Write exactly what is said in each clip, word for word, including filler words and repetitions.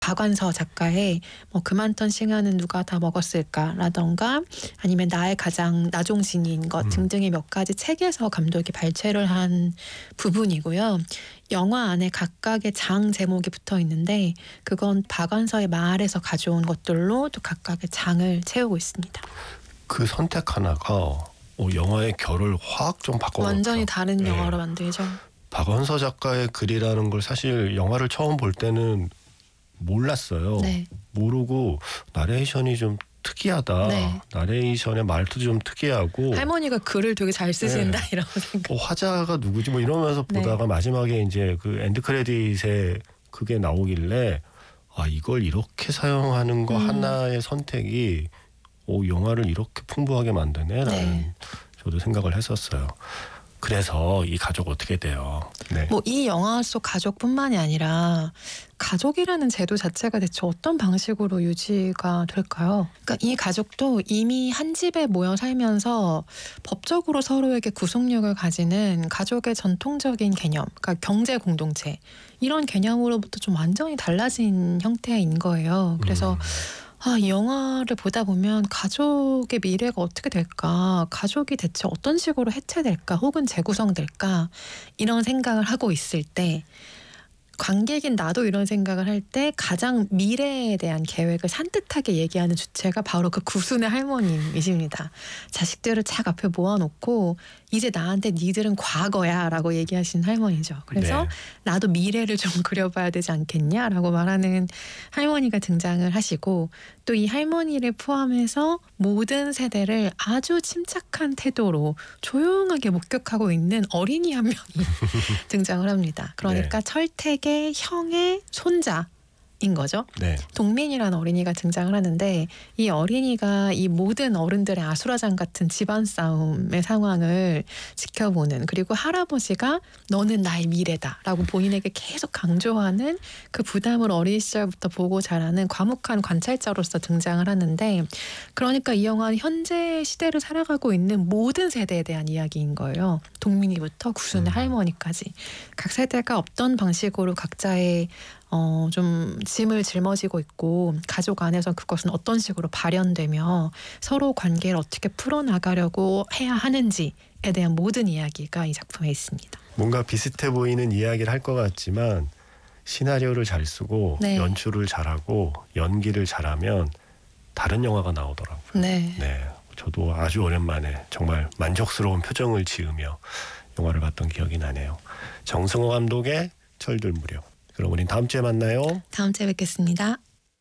박완서 작가의 뭐 그만던 시간은 누가 다 먹었을까라던가 아니면 나의 가장 나종신인 것 음. 등등의 몇 가지 책에서 감독이 발췌를 한 부분이고요. 영화 안에 각각의 장 제목이 붙어 있는데 그건 박완서의 말에서 가져온 것들로 또 각각의 장을 채우고 있습니다. 그 선택 하나가 어, 영화의 결을 확 좀 바꿔. 완전히 다른 네. 영화로 만들죠. 박완서 작가의 글이라는 걸 사실 영화를 처음 볼 때는 몰랐어요. 네. 모르고 나레이션이 좀 특이하다. 네. 나레이션의 말투도 좀 특이하고 할머니가 글을 되게 잘 쓰신다 네. 이런 생각. 어, 화자가 누구지 뭐 이러면서 네. 보다가 마지막에 이제 그 엔드 크레딧에 그게 나오길래 아 이걸 이렇게 사용하는 거 음. 하나의 선택이 오 영화를 이렇게 풍부하게 만드네라는 네. 저도 생각을 했었어요. 그래서 이 가족 어떻게 돼요? 네. 뭐 이 영화 속 가족뿐만이 아니라 가족이라는 제도 자체가 대체 어떤 방식으로 유지가 될까요? 그러니까 이 가족도 이미 한 집에 모여 살면서 법적으로 서로에게 구속력을 가지는 가족의 전통적인 개념, 그러니까 경제 공동체 이런 개념으로부터 좀 완전히 달라진 형태인 거예요. 그래서 음. 아, 이 영화를 보다 보면 가족의 미래가 어떻게 될까? 가족이 대체 어떤 식으로 해체될까? 혹은 재구성될까? 이런 생각을 하고 있을 때 관객인 나도 이런 생각을 할 때 가장 미래에 대한 계획을 산뜻하게 얘기하는 주체가 바로 그 구순의 할머님이십니다. 자식들을 착 앞에 모아놓고 이제 나한테 니들은 과거야 라고 얘기하시는 할머니죠. 그래서 네. 나도 미래를 좀 그려봐야 되지 않겠냐라고 말하는 할머니가 등장을 하시고 또 이 할머니를 포함해서 모든 세대를 아주 침착한 태도로 조용하게 목격하고 있는 어린이 한 명이 등장을 합니다. 그러니까 네. 철택의 형의 손자 인 거죠. 네. 동민이라는 어린이가 등장을 하는데 이 어린이가 이 모든 어른들의 아수라장 같은 집안 싸움의 상황을 지켜보는 그리고 할아버지가 너는 나의 미래다라고 본인에게 계속 강조하는 그 부담을 어린 시절부터 보고 자라는 과묵한 관찰자로서 등장을 하는데 그러니까 이 영화는 현재 시대를 살아가고 있는 모든 세대에 대한 이야기인 거예요. 동민이부터 구순의 음. 할머니까지 각 세대가 어떤 방식으로 각자의 어, 좀 짐을 짊어지고 있고 가족 안에서 그것은 어떤 식으로 발현되며 서로 관계를 어떻게 풀어나가려고 해야 하는지에 대한 모든 이야기가 이 작품에 있습니다. 뭔가 비슷해 보이는 이야기를 할 것 같지만 시나리오를 잘 쓰고 네. 연출을 잘하고 연기를 잘하면 다른 영화가 나오더라고요. 네. 네, 저도 아주 오랜만에 정말 만족스러운 표정을 지으며 영화를 봤던 기억이 나네요. 정승호 감독의 철들 무렵. 그럼 우린 다음 주에 만나요. 다음 주에 뵙겠습니다.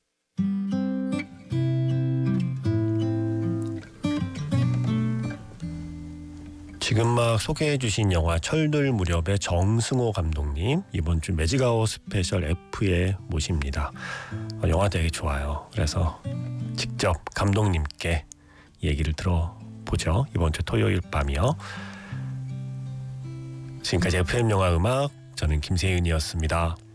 지금 막 소개해 주신 영화 철들 무렵의 정승호 감독님 이번 주 매직아워 스페셜 F에 모십니다. 어, 영화 되게 좋아요. 그래서 직접 감독님께 얘기를 들어보죠. 이번 주 토요일 밤이요. 지금까지 에프엠 영화 음악 저는 김세윤이었습니다.